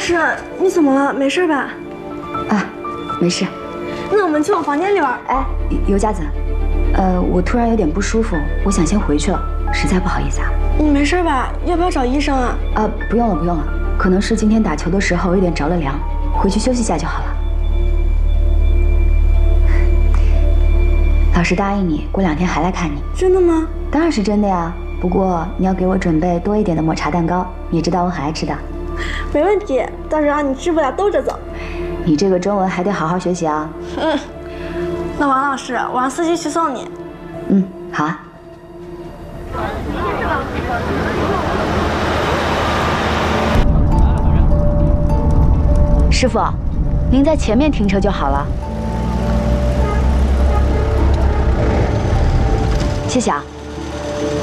师，你怎么了？没事吧？ 啊，没事。 那我们去我房间里玩。 哎，尤佳子，我突然有点不舒服，我想先回去了，实在不好意思啊。 你没事吧？要不要找医生啊？ 不用了，不用了，可能是今天打球的时候有点着了凉，回去休息一下就好了。老师答应你，过2天还来看你。 真的吗？ 当然是真的呀。不过你要给我准备多一点的抹茶蛋糕，你知道我很爱吃的。 没问题，到时候让你吃不了兜着走。 你这个中文还得好好学习啊。 那王老师，我让司机去送你。 好啊。师傅，您在前面停车就好了。谢谢啊。